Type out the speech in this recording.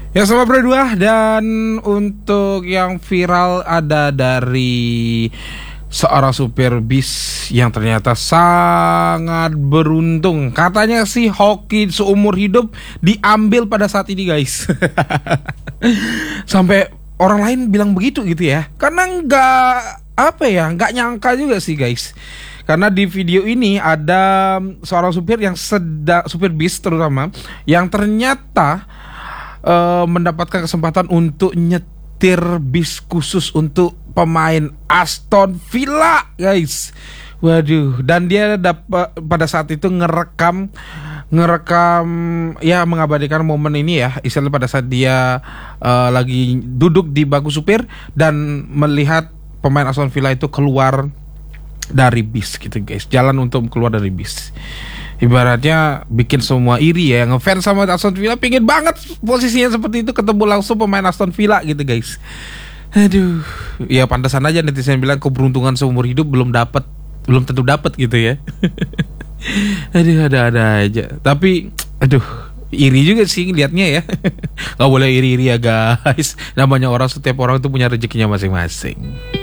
Ya sama berdua. Dan untuk yang viral ada dari seorang supir bis yang ternyata sangat beruntung. Katanya sih hoki seumur hidup diambil pada saat ini guys. Sampai orang lain bilang begitu gitu ya. Karena nggak nyangka juga sih guys. Karena di video ini ada seorang supir yang supir bis terutama yang ternyata mendapatkan kesempatan untuk nyetir bis khusus untuk pemain Aston Villa guys. Waduh, dan dia dapat pada saat itu ngerekam ya, mengabadikan momen ini ya, istilahnya pada saat dia lagi duduk di bangku supir dan melihat pemain Aston Villa itu keluar dari bis gitu guys, jalan untuk keluar dari bis. Ibaratnya bikin semua iri ya, ngefans sama Aston Villa, pengen banget posisinya seperti itu, ketemu langsung pemain Aston Villa gitu guys. Aduh, ya pantasan aja netizen bilang keberuntungan seumur hidup belum tentu dapat gitu ya. Aduh, ada aja. Tapi aduh, iri juga sih liatnya ya. Gak boleh iri-iri ya guys. Namanya orang, setiap orang itu punya rezekinya masing-masing.